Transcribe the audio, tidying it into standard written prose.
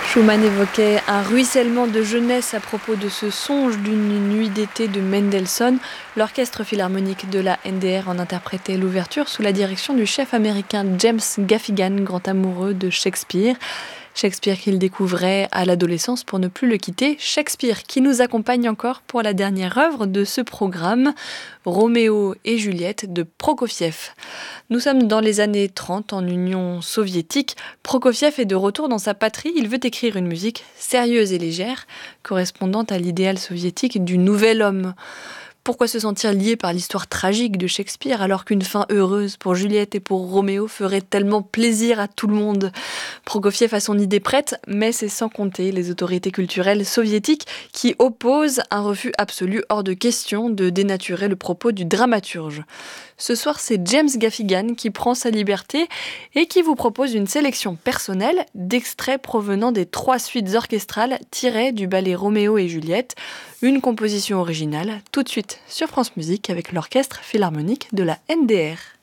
Schumann évoquait un ruissellement de jeunesse à propos de ce songe d'une nuit d'été de Mendelssohn. L'orchestre philharmonique de la NDR en interprétait l'ouverture sous la direction du chef américain James Gaffigan, grand amoureux de Shakespeare. Shakespeare qu'il découvrait à l'adolescence pour ne plus le quitter. Shakespeare qui nous accompagne encore pour la dernière œuvre de ce programme, Roméo et Juliette de Prokofiev. Nous sommes dans les années 30 en Union soviétique. Prokofiev est de retour dans sa patrie. Il veut écrire une musique sérieuse et légère, correspondant à l'idéal soviétique du nouvel homme. Pourquoi se sentir lié par l'histoire tragique de Shakespeare alors qu'une fin heureuse pour Juliette et pour Roméo ferait tellement plaisir à tout le monde ? Prokofiev a son idée prête, mais c'est sans compter les autorités culturelles soviétiques qui opposent un refus absolu hors de question de dénaturer le propos du dramaturge. Ce soir, c'est James Gaffigan qui prend sa liberté et qui vous propose une sélection personnelle d'extraits provenant des 3 suites orchestrales tirées du ballet Roméo et Juliette, une composition originale, tout de suite sur France Musique avec l'Orchestre Philharmonique de la NDR.